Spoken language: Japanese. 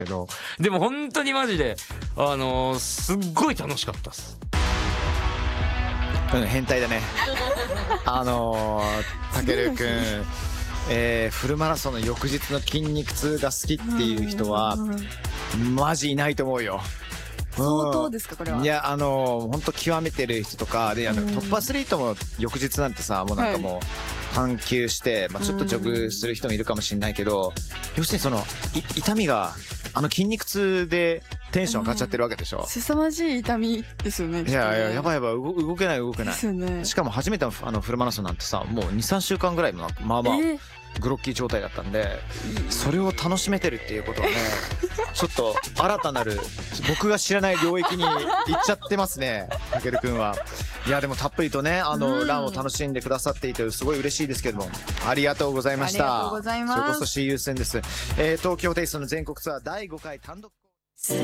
けど、でも本当にマジですっごい楽しかったっす。 変態だね。たけるくん、フルマラソンの翌日の筋肉痛が好きっていう人はマジいないと思うよ。 相当ですかこれは。 いや本当極めてる人とかで、トップアスリートも翌日なんてさ、もうなんかもう半休して、ちょっとジョグする人もいるかもしれないけど、要するにその痛みが筋肉痛でテンション上がっちゃってるわけでしょ。 凄まじい痛みですよね。 いややばい動けないですよね。 しかも初めてのフルマラソンなんてさ、もう 2,3 週間ぐらいもグロッキー状態だったんで、それを楽しめてるっていうことはねちょっと新たなる僕が知らない領域に行っちゃってますね、たけるくんは。いやでもたっぷりとねランを楽しんでくださっていてすごい嬉しいですけども、ありがとうございました。 ありがとうございます。 それこそ See you soon です。東京テイストの全国ツアー第5回単独